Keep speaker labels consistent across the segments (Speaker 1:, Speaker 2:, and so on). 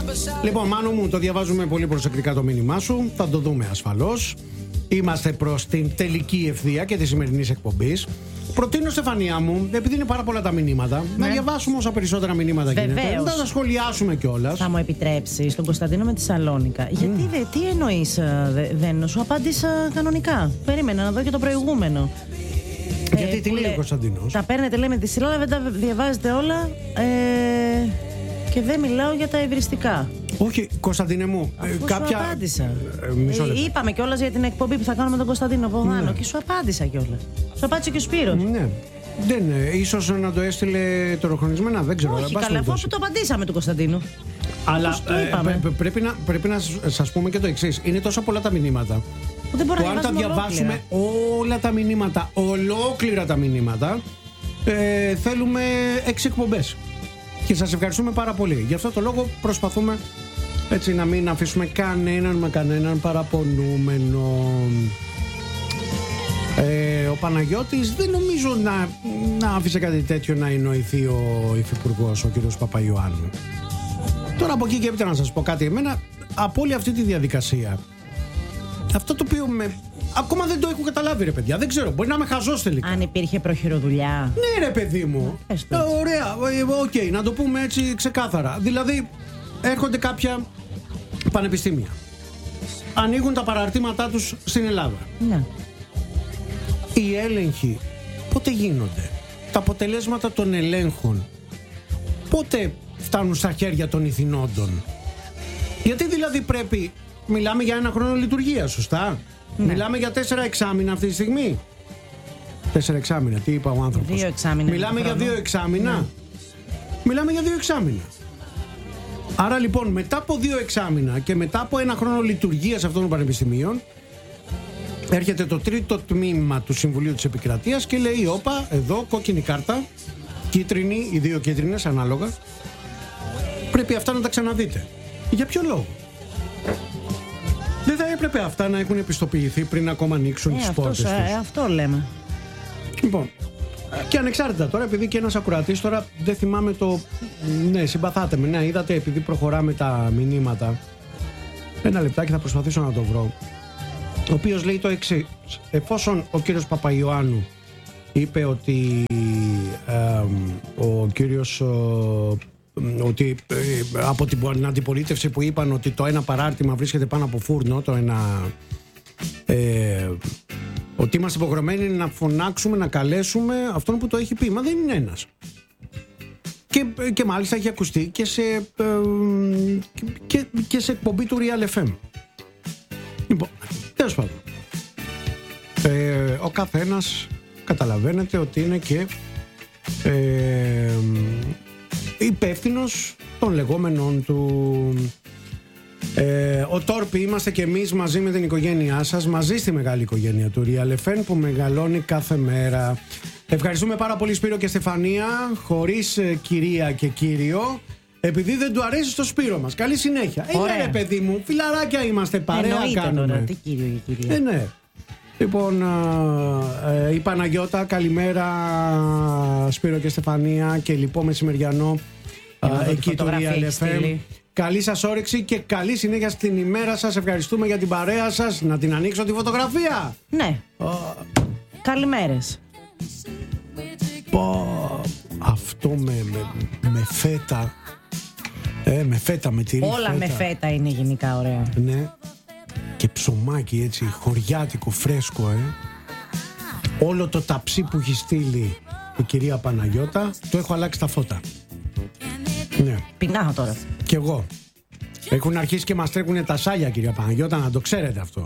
Speaker 1: Λοιπόν, Μάνο μου, το διαβάζουμε πολύ προσεκτικά το μήνυμά σου. Θα το δούμε ασφαλώς. Είμαστε προς την τελική ευθεία και τη σημερινής εκπομπής. Προτείνω, Στεφανία μου, επειδή είναι πάρα πολλά τα μηνύματα, να διαβάσουμε όσα περισσότερα μηνύματα γίνεται. Να τα σχολιάσουμε κιόλας.
Speaker 2: Θα μου επιτρέψει στον Κωνσταντίνο με τη Σαλόνικα. Γιατί τι εννοείς, δεν σου απάντησα κανονικά. Περίμενα να δω και το προηγούμενο.
Speaker 1: Γιατί τι λέει ο Κωνσταντίνος?
Speaker 2: Τα παίρνετε, λέει, με τη σειρά, αλλά δεν τα διαβάζετε όλα. Και δεν μιλάω για τα ευριστικά.
Speaker 1: Όχι, Κωνσταντίνε μου,
Speaker 2: κάποια. Σου απάντησα. Είπαμε κιόλας για την εκπομπή που θα κάνουμε με τον Κωνσταντίνο Ποδάνο και σου απάντησα κιόλας. Σου απάντησε και ο Σπύρος.
Speaker 1: Ναι. Δεν, ίσως να το έστειλε τωροχρονισμένα, δεν ξέρω.
Speaker 2: Όχι, καλά, αφού το απαντήσαμε του Κωνσταντίνου.
Speaker 1: Αλλά πρέπει να σας πούμε και το εξής. Είναι τόσο πολλά τα μηνύματα που αν τα διαβάσουμε όλα τα μηνύματα, ολόκληρα τα μηνύματα, θέλουμε 6 εκπομπές. Και σας ευχαριστούμε πάρα πολύ. Γι' αυτό το λόγο προσπαθούμε έτσι να μην αφήσουμε κανέναν παραπονούμενο. Ο Παναγιώτης δεν νομίζω να άφησε κάτι τέτοιο να εννοηθεί ο υφυπουργός, ο κύριος Παπαϊωάννου. Τώρα από εκεί και έπειτα να σας πω κάτι. Εμένα από όλη αυτή τη διαδικασία, αυτό το οποίο ακόμα δεν το έχω καταλάβει, ρε παιδιά. Δεν ξέρω, μπορεί να είμαι χαζός τελικά.
Speaker 2: Αν υπήρχε προχειροδουλειά.
Speaker 1: Ναι, ρε παιδί μου. Ωραία, οκ, να το πούμε έτσι ξεκάθαρα. Δηλαδή, έρχονται κάποια πανεπιστήμια. Ανοίγουν τα παραρτήματά τους στην Ελλάδα.
Speaker 2: Ναι.
Speaker 1: Οι έλεγχοι πότε γίνονται? Τα αποτελέσματα των ελέγχων πότε φτάνουν στα χέρια των ηθινόντων? Γιατί δηλαδή πρέπει. Μιλάμε για 1 χρόνο λειτουργία, σωστά? Ναι. Μιλάμε για 4 εξάμηνα αυτή τη στιγμή. 4 εξάμηνα, τι είπα ο άνθρωπος?
Speaker 2: 2 εξάμηνα.
Speaker 1: Μιλάμε για 2 εξάμηνα. Ναι. Μιλάμε για 2 εξάμηνα. Άρα λοιπόν, μετά από 2 εξάμηνα και μετά από 1 χρόνο λειτουργίας αυτών των πανεπιστημίων, έρχεται το τρίτο τμήμα του Συμβουλίου της Επικρατείας και λέει: όπα, εδώ κόκκινη κάρτα, κίτρινη, οι 2 κίτρινες ανάλογα. Πρέπει αυτά να τα ξαναδείτε. Για ποιο λόγο? Δεν θα έπρεπε αυτά να έχουν επιστοποιηθεί πριν ακόμα ανοίξουν τις πόρτες τους?
Speaker 2: Αυτό λέμε.
Speaker 1: Λοιπόν, και ανεξάρτητα τώρα, επειδή και ένας ακροατής τώρα δεν θυμάμαι το. Ναι, συμπαθάτε με. Ναι, είδατε, επειδή προχωράμε τα μηνύματα. Ένα λεπτάκι θα προσπαθήσω να το βρω. Ο οποίος λέει το εξής: εφόσον ο κύριος Παπαϊωάννου είπε ότι ο κύριος. Ότι από την αντιπολίτευση που είπαν ότι το ένα παράρτημα βρίσκεται πάνω από φούρνο, το ένα. Ότι είμαστε υποχρεωμένοι να φωνάξουμε, να καλέσουμε αυτόν που το έχει πει. Μα δεν είναι ένας. Και μάλιστα έχει ακουστεί και σε εκπομπή του Real FM. Λοιπόν, τέλος πάντων. Ο καθένας καταλαβαίνετε ότι είναι και υπεύθυνος των λεγόμενων του. Ο Τόρπι είμαστε και εμείς μαζί με την οικογένειά σας, μαζί στη μεγάλη οικογένεια του Real FM που μεγαλώνει κάθε μέρα. Ευχαριστούμε πάρα πολύ Σπύρο και Στεφανία, χωρίς κυρία και κύριο, επειδή δεν του αρέσει στο Σπύρο μας. Καλή συνέχεια. Είναι ρε παιδί μου, φιλαράκια είμαστε, παρέα κάνουμε.
Speaker 2: Τώρα, τι κύριο και κυρία.
Speaker 1: Ναι. Λοιπόν, η Παναγιώτα, καλημέρα Σπύρο και Στεφανία και λοιπόν μεσημεριανό εκεί του Real FM. Καλή σας όρεξη και καλή συνέχεια στην ημέρα σας. Ευχαριστούμε για την παρέα σας. Να την ανοίξω τη φωτογραφία.
Speaker 2: Ναι. Καλημέρες.
Speaker 1: Αυτό με φέτα. Με φέτα, με τυρί.
Speaker 2: Όλα φέτα. Με φέτα είναι γενικά ωραία.
Speaker 1: Ναι. Και ψωμάκι έτσι, χωριάτικο, φρέσκο. Όλο το ταψί που έχει στείλει η κυρία Παναγιώτα, το έχω αλλάξει τα φώτα. Ναι.
Speaker 2: Πεινάω τώρα.
Speaker 1: Κι εγώ. Έχουν αρχίσει και μας τρέχουν τα σάλια, κυρία Παναγιώτα, να το ξέρετε αυτό.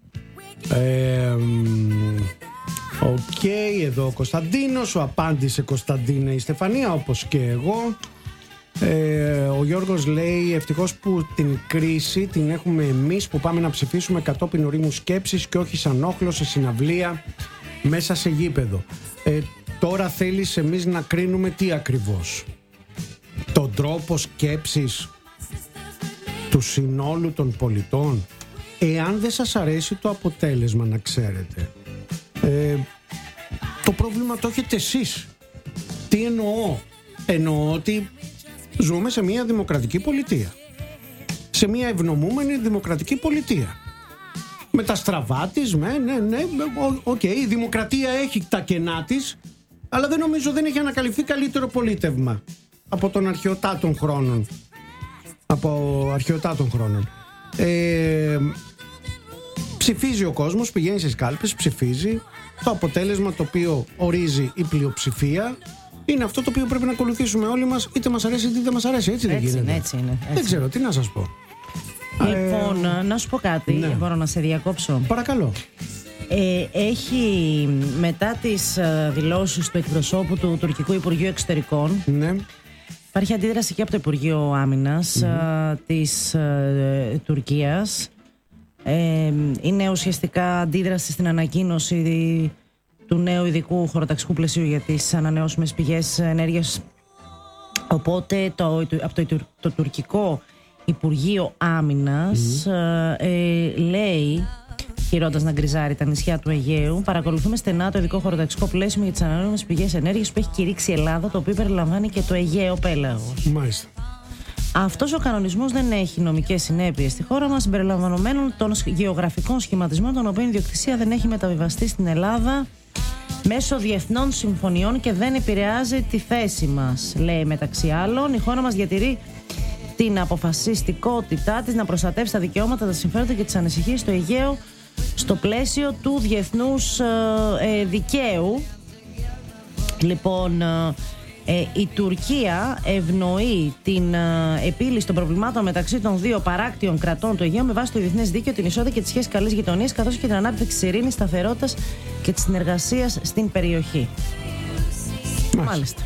Speaker 1: Οκ, εδώ ο Κωνσταντίνος, σου απάντησε Κωνσταντίνε η Στεφανία, όπως και εγώ. Ο Γιώργος λέει: ευτυχώς που την κρίση την έχουμε εμείς που πάμε να ψηφίσουμε κατόπιν ορίμου σκέψης και όχι σαν όχλο σε συναυλία μέσα σε γήπεδο. Τώρα θέλεις εμείς να κρίνουμε τι ακριβώς? Τον τρόπο σκέψης του συνόλου των πολιτών? Εάν δεν σας αρέσει το αποτέλεσμα, να ξέρετε, το πρόβλημα το έχετε εσείς. Τι εννοώ? Εννοώ ότι ζούμε σε μια δημοκρατική πολιτεία. σε μια ευνομούμενη δημοκρατική πολιτεία. Με τα στραβά της, ναι, η δημοκρατία έχει τα κενά της, αλλά δεν νομίζω δεν έχει ανακαλυφθεί καλύτερο πολίτευμα από τον αρχαιοτά των χρόνων. Ψηφίζει ο κόσμος, πηγαίνει στις κάλπες, ψηφίζει. Το αποτέλεσμα το οποίο ορίζει η πλειοψηφία είναι αυτό το οποίο πρέπει να ακολουθήσουμε όλοι μας, είτε μας αρέσει είτε δεν μας αρέσει. Έτσι δεν γίνεται?
Speaker 2: Έτσι είναι.
Speaker 1: Δεν ξέρω τι να σας πω.
Speaker 2: Λοιπόν, να σου πω κάτι,
Speaker 1: ναι.
Speaker 2: Μπορώ να σε διακόψω?
Speaker 1: Παρακαλώ.
Speaker 2: Έχει μετά τις δηλώσεις του εκπροσώπου του Τουρκικού Υπουργείου Εξωτερικών,
Speaker 1: ναι,
Speaker 2: υπάρχει αντίδραση και από το Υπουργείο Άμυνας της Τουρκίας. Είναι ουσιαστικά αντίδραση στην ανακοίνωση του νέου ειδικού χωροταξικού πλαισίου για τις ανανεώσιμες πηγές ενέργειας. Οπότε από το τουρκικό Υπουργείο Άμυνας λέει, χειρώντας να γκριζάρει τα νησιά του Αιγαίου, παρακολουθούμε στενά το ειδικό χωροταξικό πλαίσιο για τις ανανεώσιμες πηγές ενέργειας που έχει κηρύξει η Ελλάδα, το οποίο περιλαμβάνει και το Αιγαίο πέλαγος.
Speaker 1: Μάλιστα.
Speaker 2: Αυτός ο κανονισμός δεν έχει νομικές συνέπειες στη χώρα μας, συμπεριλαμβανομένων των γεωγραφικών σχηματισμών, των οποίων η ιδιοκτησία δεν έχει μεταβιβαστεί στην Ελλάδα μέσω διεθνών συμφωνιών και δεν επηρεάζει τη θέση μας. Λέει μεταξύ άλλων, η χώρα μας διατηρεί την αποφασιστικότητά της να προστατεύσει τα δικαιώματα, τα συμφέροντα και τις ανησυχίες στο Αιγαίο στο πλαίσιο του διεθνούς δικαίου. Λοιπόν, η Τουρκία ευνοεί την επίλυση των προβλημάτων μεταξύ των δύο παράκτιων κρατών του Αιγαίου με βάση το διεθνές δίκαιο, την ισότητα και τις σχέσεις καλής γειτονίας, καθώς και την ανάπτυξη της ειρήνης, σταθερότητας και της συνεργασίας στην περιοχή. Μάλιστα.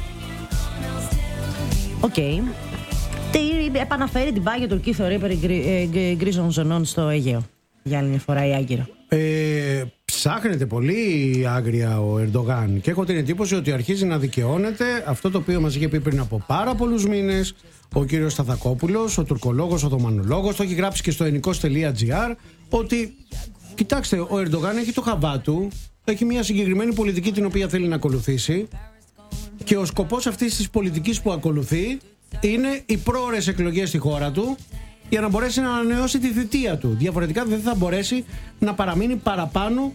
Speaker 2: Οκ. Τι επαναφέρει την πάγια Τουρκία θεωρία περί γκρίζων ζωνών στο Αιγαίο? Για άλλη μια φορά η Άγκυρα.
Speaker 1: Ψάχνεται πολύ άγρια ο Ερντογάν και έχω την εντύπωση ότι αρχίζει να δικαιώνεται αυτό το οποίο μας είχε πει πριν από πάρα πολλούς μήνες ο κύριος Σταθακόπουλος, ο τουρκολόγος, ο Οθωμανολόγος, το έχει γράψει και στο ενικός.gr, ότι κοιτάξτε, ο Ερντογάν έχει το χαβά του, έχει μια συγκεκριμένη πολιτική την οποία θέλει να ακολουθήσει και ο σκοπός αυτής της πολιτικής που ακολουθεί είναι οι πρόορες εκλογές στη χώρα του για να μπορέσει να ανανεώσει τη θητεία του. Διαφορετικά δεν θα μπορέσει να παραμείνει παραπάνω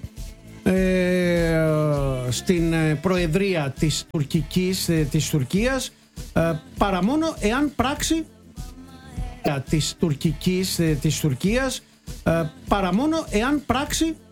Speaker 1: στην προεδρία της Τουρκίας παρά μόνο εάν πράξει της Τουρκίας παρά μόνο εάν πράξει